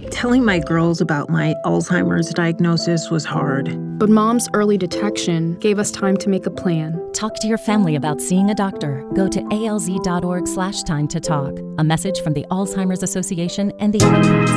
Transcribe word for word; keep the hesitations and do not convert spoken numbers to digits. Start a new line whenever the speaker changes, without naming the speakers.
Telling my girls about my Alzheimer's diagnosis was hard.
But Mom's early detection gave us time to make a plan.
Talk to your family about seeing a doctor. Go to A L Z dot org slash time to talk. A message from the Alzheimer's Association and the